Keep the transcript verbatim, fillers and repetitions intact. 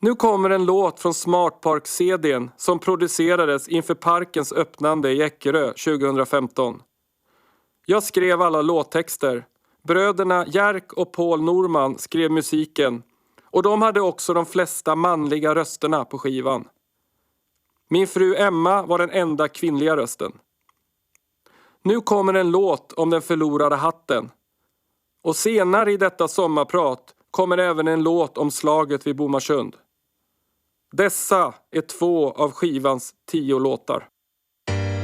Nu kommer en låt från Smartpark-C D:n som producerades inför parkens öppnande i Eckerö tjugohundrafemton. Jag skrev alla låttexter. Bröderna Jerk och Paul Norman skrev musiken. Och de hade också de flesta manliga rösterna på skivan. Min fru Emma var den enda kvinnliga rösten. Nu kommer en låt om den förlorade hatten. Och senare i detta sommarprat kommer även en låt om slaget vid Bomarsund. Dessa är två av skivans tio låtar.